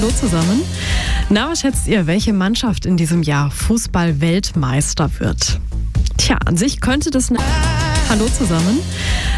Hallo zusammen. Na, was schätzt ihr, welche Mannschaft in diesem Jahr Fußball-Weltmeister wird? Tja, an sich könnte das... Hallo zusammen.